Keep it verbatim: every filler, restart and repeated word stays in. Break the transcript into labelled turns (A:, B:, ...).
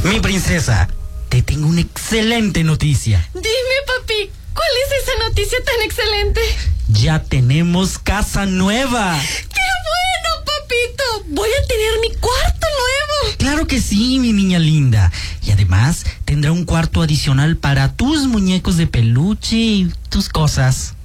A: Mi princesa, te tengo una excelente noticia.
B: Dime, papi, ¿cuál es esa noticia tan excelente?
A: Ya tenemos casa nueva.
B: ¡Qué bueno, papito! Voy a tener mi cuarto nuevo.
A: Claro que sí, mi niña linda. Y además tendrá un cuarto adicional para tus muñecos de peluche y tus cosas.